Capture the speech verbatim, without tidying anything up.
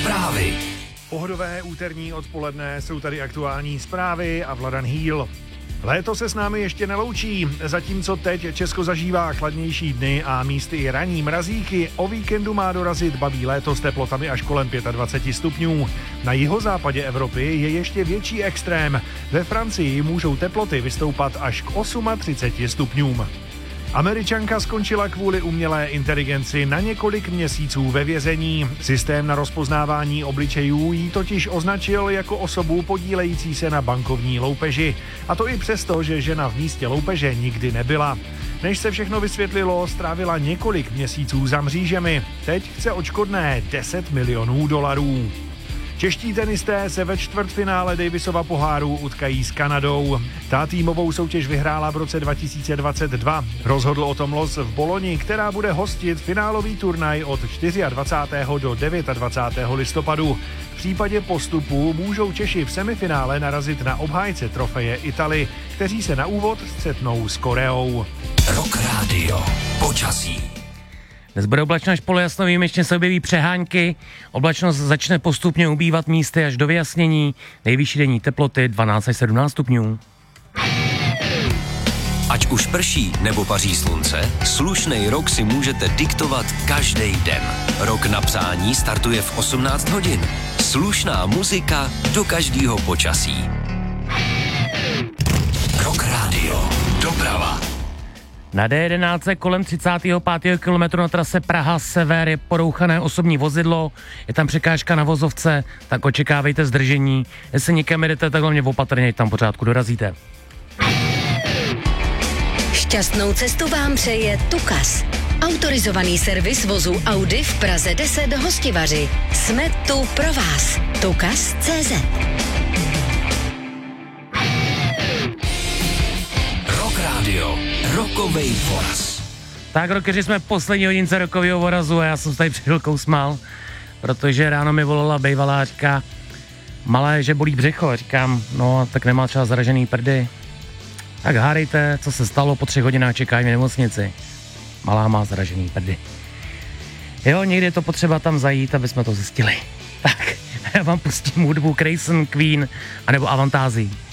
Zprávy. Pohodové úterní odpoledne, jsou tady aktuální zprávy a Vladan Hýl. Léto se s námi ještě neloučí, zatímco teď Česko zažívá chladnější dny a místy i ranní mrazíky, o víkendu má dorazit babí léto s teplotami až kolem dvacet pět stupňů. Na jihozápadě Evropy je ještě větší extrém. Ve Francii můžou teploty vystoupat až k třicet osm stupňům. Američanka skončila kvůli umělé inteligenci na několik měsíců ve vězení. Systém na rozpoznávání obličejů jí totiž označil jako osobu podílející se na bankovní loupeži. A to i přesto, že žena v místě loupeže nikdy nebyla. Než se všechno vysvětlilo, strávila několik měsíců za mřížemi. Teď chce odškodné deset milionů dolarů. Čeští tenisté se ve čtvrtfinále Davisova poháru utkají s Kanadou. Ta týmovou soutěž vyhrála v roce dva tisíce dvacet dva. Rozhodl o tom los v Boloni, která bude hostit finálový turnaj od dvacátého čtvrtého do dvacátého devátého listopadu. V případě postupu můžou Češi v semifinále narazit na obhájce trofeje Italy, kteří se na úvod střetnou s Koreou. Rock Radio. Počasí. Dnes bude oblačno až polojasno, výjimečně se objeví přehánky. Oblačnost začne postupně ubývat místy až do vyjasnění. Nejvyšší denní teploty dvanáct až sedmnáct stupňů. Ať už prší nebo paří slunce, slušnej rok si můžete diktovat každý den. Rok na psání startuje v osmnáct hodin. Slušná muzika do každého počasí. Rock Radio. Doprava. Na D jedenáct kolem třicátého pátého kilometru na trase Praha-Sever je porouchané osobní vozidlo, je tam překážka na vozovce, tak očekávejte zdržení. Jestli někam jdete, tak hlavně opatrně, tam pořádku dorazíte. Šťastnou cestu vám přeje Tukas. Autorizovaný servis vozu Audi v Praze deset Hostivaři. Jsme tu pro vás. Tukas tečka cé zet. Rock Radio. Rokovej voraz. Tak, rokeři, jsme poslední hodince rokového vorazu a já jsem se tady před chvilkou smál, protože ráno mi volala bejvalá a říká, malé, že bolí břicho. Říkám, no tak nemá třeba zaražený prdy. Tak hádejte, co se stalo, po třech hodinách čekají v nemocnici. Malá má zaražený prdy. Jo, někdy je to potřeba tam zajít, aby jsme to zjistili. Tak, já vám pustím hudbu Grayson, Queen, anebo Avantázii.